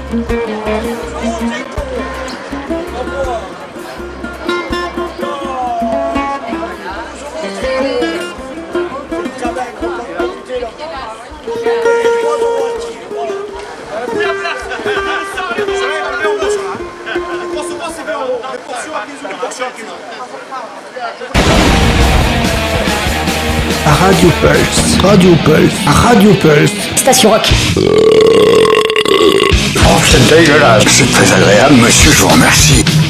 Radio Pulse, Radio Pulse, Radio Pulse. Station Rock. Oh, c'est dégueulasse. C'est très agréable, monsieur, je vous remercie.